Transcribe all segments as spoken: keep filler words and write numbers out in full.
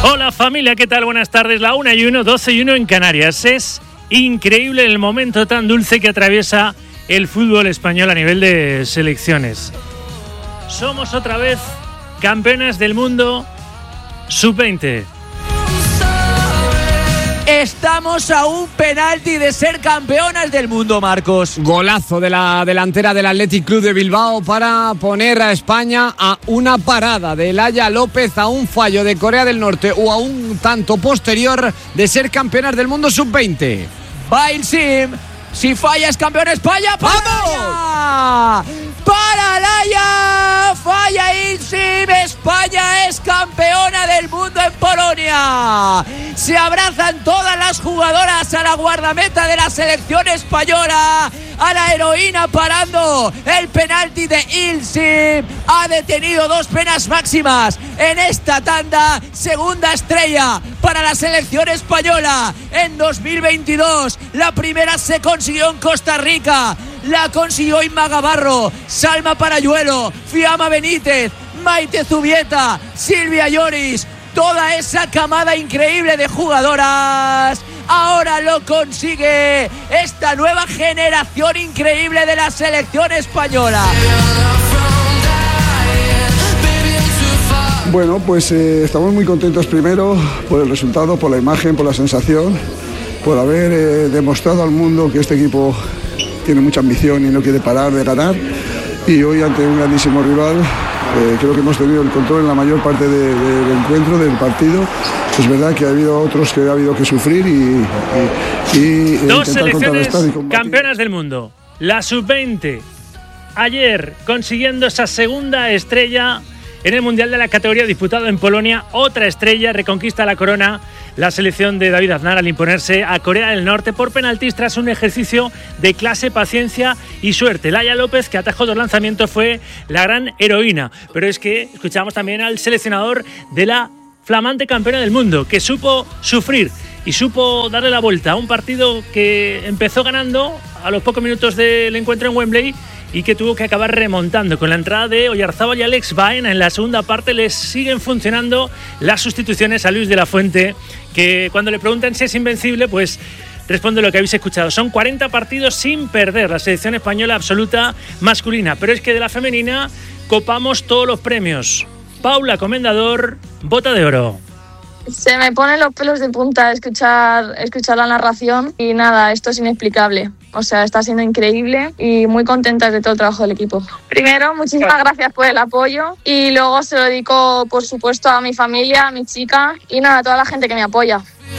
Hola familia, ¿qué tal? Buenas tardes, la una y uno, doce y uno en Canarias. Es increíble el momento tan dulce que atraviesa el fútbol español a nivel de selecciones. Somos otra vez campeonas del mundo sub veinte. Estamos a un penalti de ser campeonas del mundo, Marcos. Golazo de la delantera del Athletic Club de Bilbao para poner a España a una parada de Laia López, a un fallo de Corea del Norte o a un tanto posterior de ser campeonas del mundo sub veinte. Va Ilsim. Si fallas, campeón España. ¡Vamos! ¡Para Laia! ¡Falla Ilsim! ¡España es campeona del mundo en Polonia! Se abrazan todas las jugadoras a la guardameta de la selección española, a la heroína parando el penalti de Ilsim. Ha detenido dos penas máximas en esta tanda. Segunda estrella para la selección española en dos mil veintidós. La primera se consiguió en Costa Rica. La consiguió Inma Gavarro, Salma Parayuelo, Fiamma Benítez, Maite Zubieta, Silvia Lloris. Toda esa camada increíble de jugadoras ahora lo consigue esta nueva generación increíble de la selección española. Bueno, pues eh, estamos muy contentos primero por el resultado, por la imagen, por la sensación, por haber eh, demostrado al mundo que este equipo tiene mucha ambición y no quiere parar de ganar. Y hoy, ante un grandísimo rival, eh, creo que hemos tenido el control en la mayor parte de, de, del encuentro, del partido. Es verdad que ha habido otros que ha habido que sufrir y, y, y dos selecciones campeonas del mundo. La sub veinte ayer consiguiendo esa segunda estrella en el Mundial de la categoría disputado en Polonia. Otra estrella reconquista la corona la selección de David Aznar al imponerse a Corea del Norte por penaltis tras un ejercicio de clase, paciencia y suerte. Laia López, que atajó dos lanzamientos, fue la gran heroína. Pero es que escuchamos también al seleccionador de la flamante campeona del mundo, que supo sufrir y supo darle la vuelta a un partido que empezó ganando a los pocos minutos del encuentro en Wembley y que tuvo que acabar remontando. Con la entrada de Oyarzábal y Alex Baena en la segunda parte les siguen funcionando las sustituciones a Luis de la Fuente, que cuando le preguntan si es invencible, pues responde lo que habéis escuchado. Son cuarenta partidos sin perder la selección española absoluta masculina, pero es que de la femenina copamos todos los premios. Paula Comendador, bota de oro. Se me ponen los pelos de punta escuchar, escuchar la narración y nada, esto es inexplicable. O sea, está siendo increíble y muy contentas de todo el trabajo del equipo. Primero, muchísimas gracias por el apoyo y luego se lo dedico, por supuesto, a mi familia, a mi chica y nada, a toda la gente que me apoya.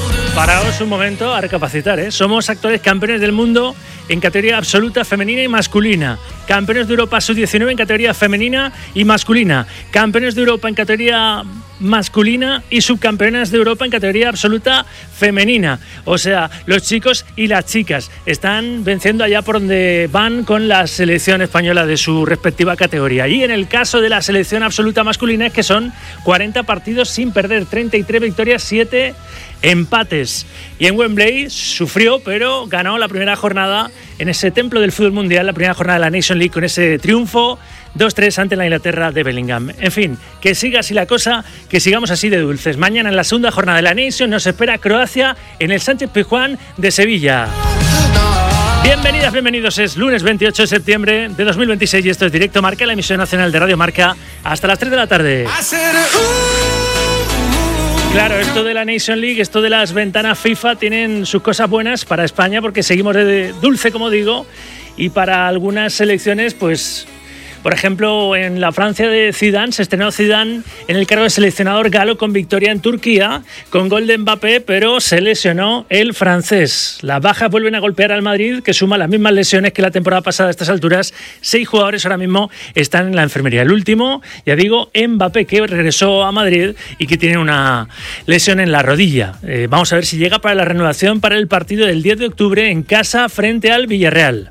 Paraos un momento a recapacitar, ¿eh? Somos actuales campeones del mundo en categoría absoluta femenina y masculina. Campeones de Europa sub diecinueve en categoría femenina y masculina. Campeones de Europa en categoría masculina y subcampeonas de Europa en categoría absoluta femenina. O sea, los chicos y las chicas están venciendo allá por donde van con la selección española de su respectiva categoría. Y en el caso de la selección absoluta masculina es que son cuarenta partidos sin perder, treinta y tres victorias, siete empates. Y en Wembley sufrió, pero ganó la primera jornada en ese templo del fútbol mundial, la primera jornada de la Nation League, con ese triunfo dos tres ante la Inglaterra de Bellingham. En fin, que siga así la cosa, que sigamos así de dulces. Mañana en la segunda jornada de la Nation nos espera Croacia en el Sánchez Pizjuán de Sevilla. Bienvenidas, bienvenidos. Es lunes veintiocho de septiembre de dos mil veintiséis y esto es Directo Marca, la emisión nacional de Radio Marca, hasta las tres de la tarde. Claro, esto de la Nation League, esto de las ventanas FIFA tienen sus cosas buenas para España porque seguimos de dulce, como digo, y para algunas selecciones, pues, por ejemplo, en la Francia de Zidane, se estrenó Zidane en el cargo de seleccionador galo con victoria en Turquía, con gol de Mbappé, pero se lesionó el francés. Las bajas vuelven a golpear al Madrid, que suma las mismas lesiones que la temporada pasada a estas alturas. Seis jugadores ahora mismo están en la enfermería. El último, ya digo, Mbappé, que regresó a Madrid y que tiene una lesión en la rodilla. Eh, vamos a ver si llega para la renovación para el partido del diez de octubre en casa frente al Villarreal.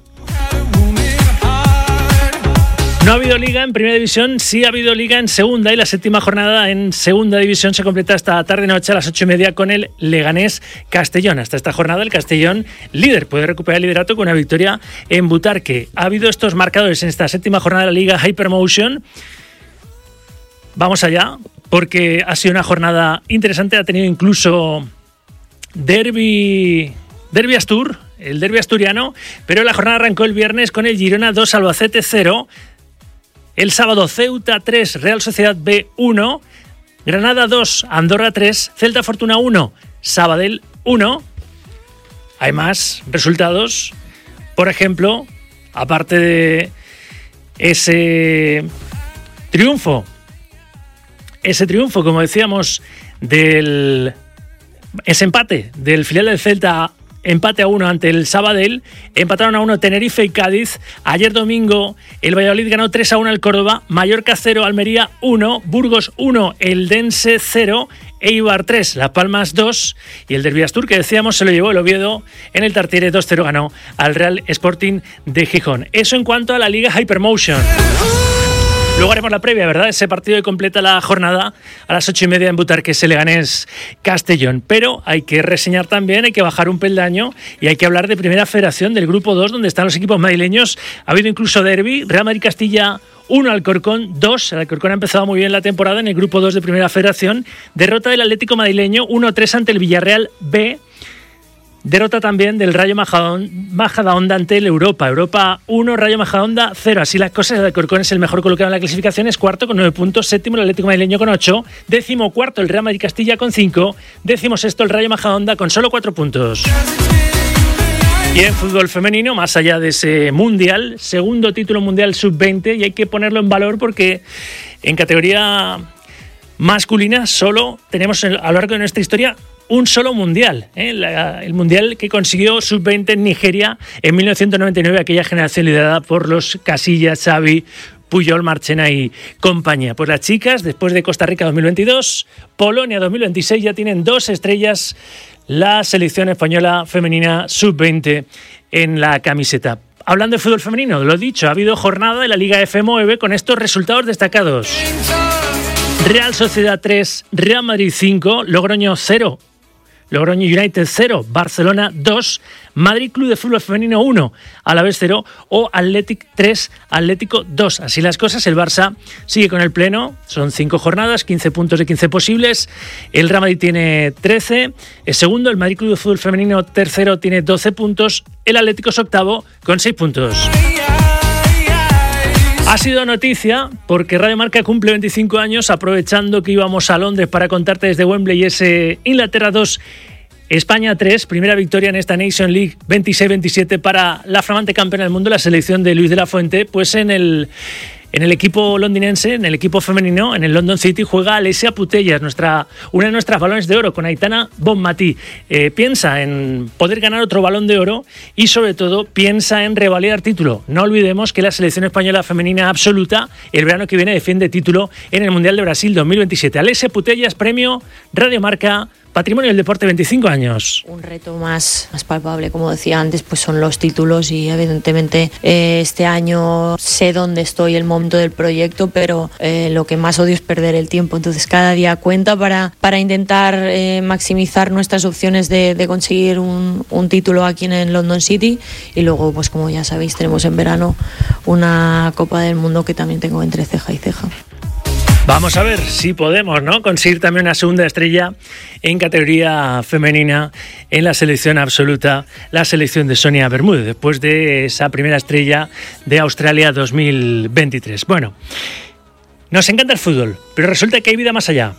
No ha habido liga en primera división, sí ha habido liga en segunda y la séptima jornada en segunda división se completa esta tarde-noche a las ocho y media con el Leganés Castellón. Hasta esta jornada el Castellón, líder, puede recuperar el liderato con una victoria en Butarque. Ha habido estos marcadores en esta séptima jornada de la liga Hypermotion. Vamos allá porque ha sido una jornada interesante, ha tenido incluso derbi, derbi Astur, el derbi asturiano, pero la jornada arrancó el viernes con el Girona dos, Albacete cero, el sábado Ceuta tres, Real Sociedad B uno, Granada dos, Andorra tres, Celta Fortuna uno, Sabadell uno. Hay más resultados, por ejemplo, aparte de ese triunfo, ese triunfo, como decíamos, del ese empate del filial del Celta, empate a uno ante el Sabadell, empataron a uno Tenerife y Cádiz. Ayer domingo el Valladolid ganó tres a uno al Córdoba, Mallorca cero, Almería uno, Burgos uno, Eldense cero, Eibar tres, Las Palmas dos, y el Derbi Astur, que decíamos, se lo llevó el Oviedo en el Tartiere dos cero, ganó al Real Sporting de Gijón. Eso en cuanto a la Liga Hypermotion. Luego haremos la previa, ¿verdad? Ese partido que completa la jornada a las ocho y media en Butarque, Leganés Castellón. Pero hay que reseñar también, hay que bajar un peldaño y hay que hablar de Primera Federación, del Grupo dos, donde están los equipos madrileños. Ha habido incluso derbi, Real Madrid Castilla uno, Alcorcón dos. El Alcorcón ha empezado muy bien la temporada en el Grupo dos de Primera Federación. Derrota del Atlético madrileño uno tres ante el Villarreal B. Derrota también del Rayo Majadahonda ante el Europa. Europa uno, Rayo Majadahonda cero. Así las cosas, el Alcorcón es el mejor colocado en la clasificación, es cuarto con nueve puntos, séptimo el Atlético madrileño con ocho, décimo cuarto el Real Madrid Castilla con cinco, décimo sexto el Rayo Majadahonda con solo cuatro puntos. Y en fútbol femenino, más allá de ese mundial, segundo título mundial sub veinte, y hay que ponerlo en valor porque en categoría masculina solo tenemos a lo largo de nuestra historia un solo mundial, ¿eh? La, el mundial que consiguió sub veinte en Nigeria en mil novecientos noventa y nueve, aquella generación liderada por los Casillas, Xavi, Puyol, Marchena y compañía. Pues las chicas, después de Costa Rica dos mil veintidós, Polonia dos mil veintiséis, ya tienen dos estrellas, la selección española femenina sub veinte en la camiseta. Hablando de fútbol femenino, lo dicho, ha habido jornada de la Liga F nueve con estos resultados destacados. Real Sociedad tres, Real Madrid cinco, Logroño cero, Logroño United cero, Barcelona dos, Madrid Club de Fútbol Femenino uno, Alavés cero o Athletic tres, Atlético dos. Así las cosas, el Barça sigue con el pleno, son cinco jornadas, quince puntos de quince posibles, el Real Madrid tiene trece, el segundo, el Madrid Club de Fútbol Femenino tercero, tiene doce puntos, el Atlético es octavo con seis puntos. Ha sido noticia porque Radio Marca cumple veinticinco años, aprovechando que íbamos a Londres para contarte desde Wembley ese Inglaterra dos, España tres, primera victoria en esta Nation League veintiséis veintisiete para la flamante campeona del mundo, la selección de Luis de la Fuente. Pues en el, en el equipo londinense, en el equipo femenino, en el London City, juega Alessia Putellas, nuestra, una de nuestras balones de oro, con Aitana Bonmatí. Eh, piensa en poder ganar otro balón de oro y, sobre todo, piensa en revalidar título. No olvidemos que la selección española femenina absoluta el verano que viene defiende título en el Mundial de Brasil dos mil veintisiete. Alessia Putellas, premio Radio Marca Patrimonio del Deporte, veinticinco años. Un reto más, más palpable, como decía antes, pues son los títulos y evidentemente eh, este año sé dónde estoy, el momento del proyecto, pero eh, lo que más odio es perder el tiempo. Entonces cada día cuenta para, para intentar eh, maximizar nuestras opciones de, de conseguir un, un título aquí en el London City, y luego, pues como ya sabéis, tenemos en verano una Copa del Mundo que también tengo entre ceja y ceja. Vamos a ver si podemos, ¿no?, conseguir también una segunda estrella en categoría femenina en la selección absoluta, la selección de Sonia Bermúdez, después de esa primera estrella de Australia dos mil veintitrés. Bueno, nos encanta el fútbol, pero resulta que hay vida más allá.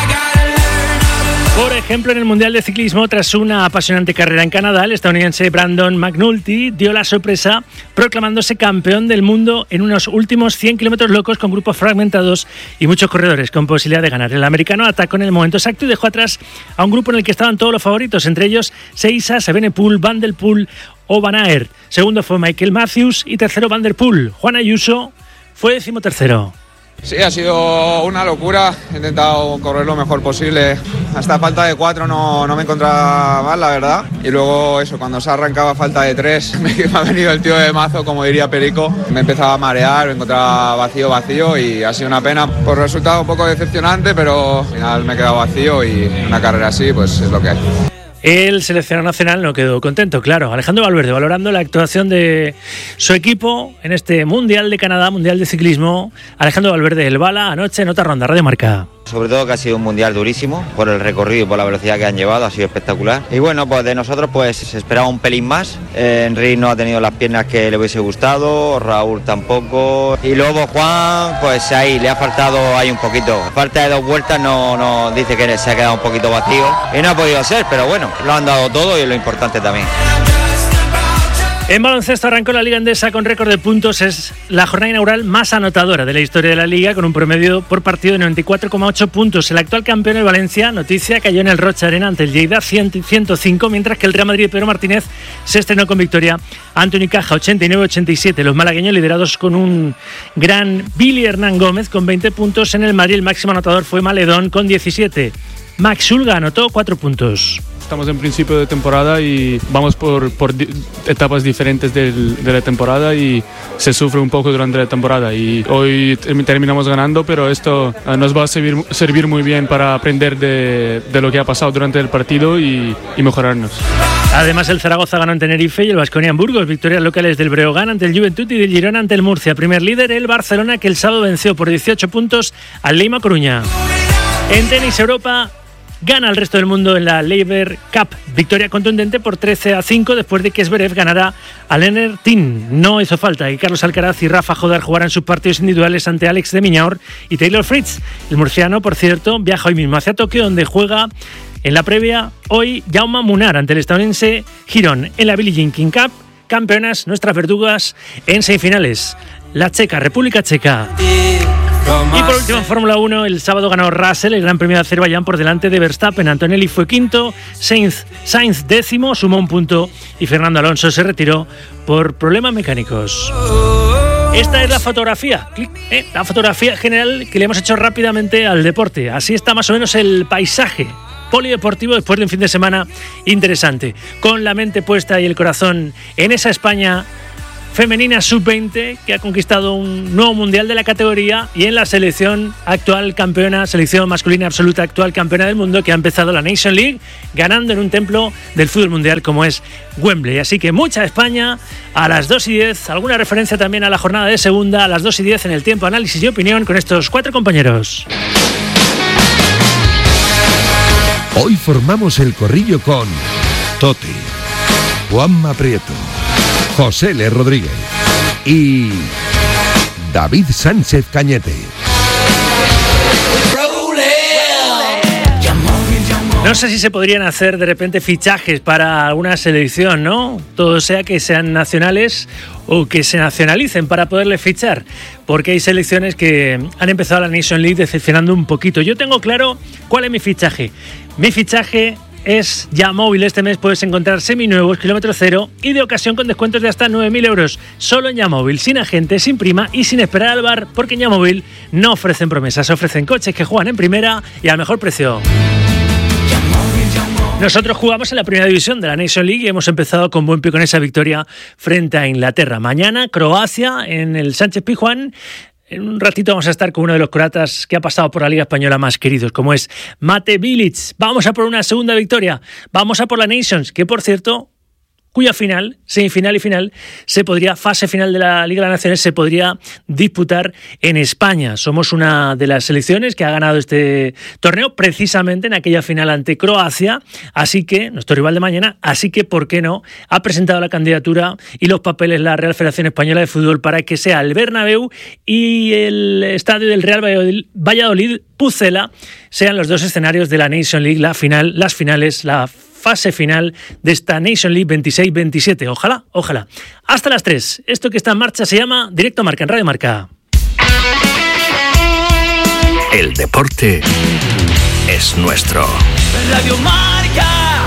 Por ejemplo, en el Mundial de Ciclismo, tras una apasionante carrera en Canadá, el estadounidense Brandon McNulty dio la sorpresa proclamándose campeón del mundo en unos últimos cien kilómetros locos con grupos fragmentados y muchos corredores con posibilidad de ganar. El americano atacó en el momento exacto y dejó atrás a un grupo en el que estaban todos los favoritos, entre ellos Seiza, Evenepoel, Van der Poel o Van Aert. Segundo fue Michael Matthews y tercero Van der Poel. Juan Ayuso fue decimotercero. Sí, ha sido una locura, he intentado correr lo mejor posible, hasta falta de cuatro no, no me encontraba mal, la verdad, y luego eso, cuando se arrancaba falta de tres, me ha venido el tío de mazo, como diría Perico, me empezaba a marear, me encontraba vacío, vacío, y ha sido una pena, por resultado un poco decepcionante, pero al final me he quedado vacío y una carrera así, pues es lo que hay. El seleccionador nacional no quedó contento, claro. Alejandro Valverde valorando la actuación de su equipo en este Mundial de Canadá, Mundial de Ciclismo. Alejandro Valverde, el bala, anoche en otra ronda, Radio Marca. Sobre todo que ha sido un mundial durísimo, por el recorrido y por la velocidad que han llevado, ha sido espectacular. Y bueno, pues de nosotros pues se esperaba un pelín más. Eh, Enrique no ha tenido las piernas que le hubiese gustado, Raúl tampoco. Y luego Juan, pues ahí le ha faltado ahí un poquito. Falta de dos vueltas, no, no dice que se ha quedado un poquito vacío. Y no ha podido ser, pero bueno, lo han dado todo y es lo importante también. En baloncesto arrancó la Liga Endesa con récord de puntos. Es la jornada inaugural más anotadora de la historia de la Liga, con un promedio por partido de noventa y cuatro coma ocho puntos. El actual campeón, el Valencia, noticia, cayó en el Rocha Arena ante el Lleida ciento cinco, mientras que el Real Madrid de Pedro Martínez se estrenó con victoria ante Unicaja ochenta y nueve a ochenta y siete. Los malagueños, liderados con un gran Billy Hernán Gómez con veinte puntos. En el Madrid el máximo anotador fue Maledón con diecisiete. Max Ulga anotó cuatro puntos. Estamos en principio de temporada y vamos por, por di- etapas diferentes del, de la temporada y se sufre un poco durante la temporada y hoy terminamos ganando, pero esto uh, nos va a servir, servir muy bien para aprender de, de lo que ha pasado durante el partido y, y mejorarnos. Además, el Zaragoza ganó en Tenerife y el Baskonia en Burgos. Victorias locales del Breogán ante el Juventud y del Girona ante el Murcia. Primer líder el Barcelona, que el sábado venció por dieciocho puntos al Leima Coruña. En tenis Europa gana el resto del mundo en la Laver Cup. Victoria contundente por trece a cinco después de que Zverev ganara a Lennart Tin. No hizo falta que Carlos Alcaraz y Rafa Jodar jugaran sus partidos individuales ante Alex de Minaur y Taylor Fritz. El murciano, por cierto, viaja hoy mismo hacia Tokio, donde juega en la previa hoy Jaume Munar ante el estadounidense Girón. En la Billie Jean King Cup, campeonas nuestras verdugas en semifinales. La checa, República Checa. Y por último, en Fórmula uno, el sábado ganó Russell el Gran Premio de Azerbaiyán por delante de Verstappen. Antonelli fue quinto, Sainz, Sainz décimo, sumó un punto y Fernando Alonso se retiró por problemas mecánicos. Esta es la fotografía, ¿eh? la fotografía general que le hemos hecho rápidamente al deporte. Así está más o menos el paisaje polideportivo después de un fin de semana interesante. Con la mente puesta y el corazón en esa España femenina sub veinte que ha conquistado un nuevo mundial de la categoría, y en la selección actual campeona, selección masculina absoluta actual campeona del mundo, que ha empezado la Nation League ganando en un templo del fútbol mundial como es Wembley. Así que mucha España a las dos y diez, alguna referencia también a la jornada de segunda a las dos y diez en el tiempo análisis y opinión con estos cuatro compañeros. Hoy formamos el corrillo con Toti, Juanma Prieto, José L. Rodríguez y David Sánchez Cañete. No sé si se podrían hacer de repente fichajes para alguna selección, ¿no? Todo sea que sean nacionales o que se nacionalicen para poderles fichar, porque hay selecciones que han empezado la Nation League decepcionando un poquito. Yo tengo claro cuál es mi fichaje. Mi fichaje es Yamóvil. Este mes puedes encontrar seminuevos, kilómetro cero y de ocasión con descuentos de hasta nueve mil euros. Solo en Yamóvil, sin agente, sin prima y sin esperar al bar, porque en Yamóvil no ofrecen promesas, ofrecen coches que juegan en primera y al mejor precio. Nosotros jugamos en la primera división de la Nation League y hemos empezado con buen pie con esa victoria frente a Inglaterra. Mañana, Croacia en el Sánchez Pizjuán. En un ratito vamos a estar con uno de los croatas que ha pasado por la Liga Española más queridos, como es Mate Bilic. Vamos a por una segunda victoria. Vamos a por la Nations, que por cierto, cuya final, semifinal y final, se podría, fase final de la Liga de las Naciones, se podría disputar en España. Somos una de las selecciones que ha ganado este torneo precisamente en aquella final ante Croacia, así que, nuestro rival de mañana, así que, ¿por qué no?, ha presentado la candidatura y los papeles la Real Federación Española de Fútbol para que sea el Bernabéu y el estadio del Real Valladolid, Valladolid Pucela sean los dos escenarios de la Nation League, la final, las finales, la fase final de esta Nation League veintiséis veintisiete. Ojalá, ojalá. Hasta las tres. Esto que está en marcha se llama Directo Marca en Radio Marca. El deporte es nuestro. Radio Marca.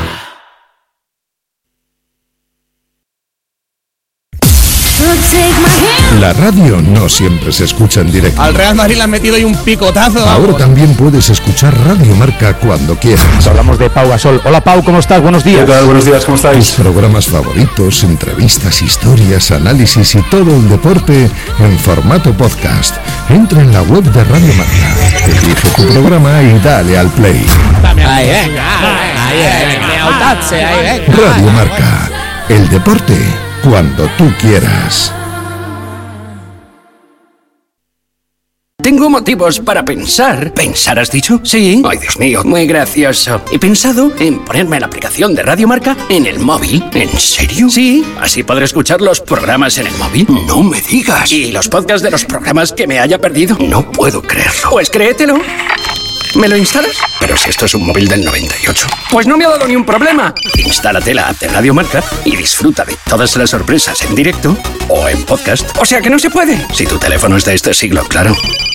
La radio no siempre se escucha en directo. Al Real Madrid le han metido ahí un picotazo. Ahora también puedes escuchar Radio Marca cuando quieras. Hablamos de Pau Gasol. Hola Pau, ¿cómo estás? Buenos días. ¿Qué tal? Buenos días, ¿cómo estáis? Tus programas favoritos, entrevistas, historias, análisis y todo el deporte en formato podcast. Entra en la web de Radio Marca, elige tu programa y dale al play. Ahí, venga, ahí, venga. Radio Marca, el deporte cuando tú quieras. Tengo motivos para pensar. ¿Pensar has dicho? Sí. Ay, Dios mío, muy gracioso. He pensado en ponerme la aplicación de Radio Marca en el móvil. ¿En serio? Sí. Así podré escuchar los programas en el móvil. No me digas. Y los podcasts de los programas que me haya perdido. No puedo creerlo. Pues créetelo. ¿Me lo instalas? Pero si esto es un móvil del noventa y ocho. Pues no me ha dado ni un problema. Instálate la app de Radio Marca y disfruta de todas las sorpresas en directo o en podcast. O sea que no se puede. Si tu teléfono es de este siglo, claro.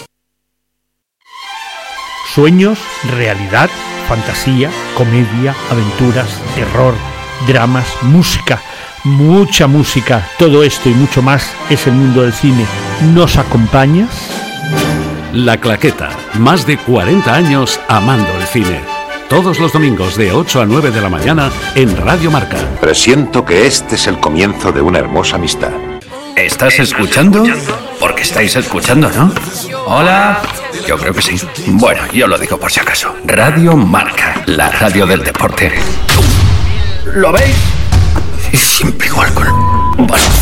Sueños, realidad, fantasía, comedia, aventuras, terror, dramas, música, mucha música. Todo esto y mucho más es el mundo del cine. ¿Nos acompañas? La Claqueta, más de cuarenta años amando el cine. Todos los domingos de ocho a nueve de la mañana en Radio Marca. Presiento que este es el comienzo de una hermosa amistad. ¿Estás escuchando? Porque estáis escuchando, ¿no? Hola. Yo creo que sí. Bueno, yo lo digo por si acaso. Radio Marca, la radio del deporte. ¿Lo veis? Es siempre igual con... Bueno.